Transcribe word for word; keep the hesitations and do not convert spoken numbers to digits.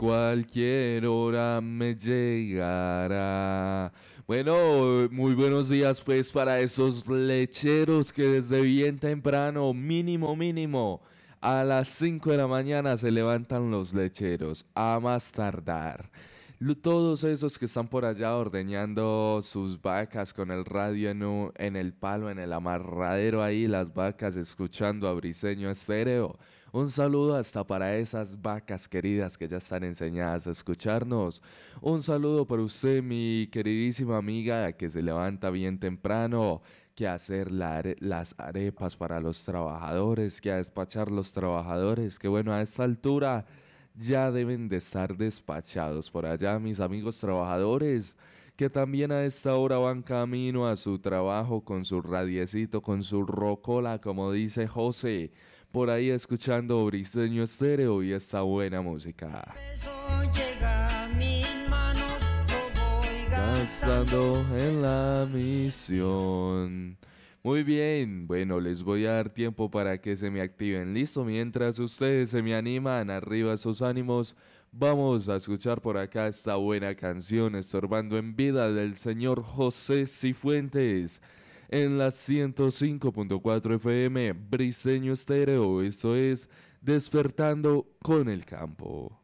Cualquier hora me llegará. Bueno, muy buenos días pues para esos lecheros que desde bien temprano, mínimo, mínimo, a las cinco de la mañana se levantan los lecheros, a más tardar. Lo- Todos esos que están por allá ordeñando sus vacas con el radio en, u- en el palo, en el amarradero ahí, las vacas escuchando a Briseño Estéreo. Un saludo hasta para esas vacas queridas que ya están enseñadas a escucharnos. Un saludo para usted, mi queridísima amiga, que se levanta bien temprano, que a hacer la are- las arepas para los trabajadores, que a despachar los trabajadores, que bueno, a esta altura ya deben de estar despachados por allá, mis amigos trabajadores, que también a esta hora van camino a su trabajo con su radiecito, con su rocola, como dice José, por ahí escuchando Briseño Estéreo y esta buena música. Eso llega a mis manos, lo voy Gastando gastando. en la misión. Muy bien, bueno, les voy a dar tiempo para que se me activen. Listo, mientras ustedes se me animan, arriba sus ánimos, vamos a escuchar por acá esta buena canción, Estorbando en Vida, del señor José Cifuentes. En la ciento cinco punto cuatro F M, Briseño Estéreo, esto es Despertando con el Campo.